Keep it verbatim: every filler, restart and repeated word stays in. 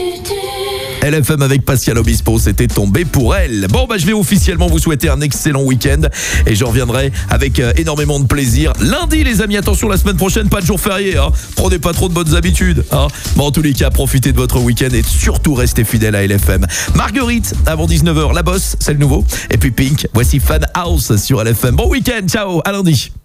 L F M avec Pascal Obispo, c'était tombé pour elle. Bon, bah je vais officiellement vous souhaiter un excellent week-end et je reviendrai avec euh, énormément de plaisir lundi, les amis. Attention, la semaine prochaine, pas de jour férié, hein. Prenez pas trop de bonnes habitudes, hein. Bon, en tous les cas, profitez de votre week-end et surtout restez fidèles à L F M. Marguerite, avant dix-neuf heures, La Bosse, c'est le nouveau. Et puis Pink, voici Fan House sur L F M. Bon week-end, ciao, à lundi.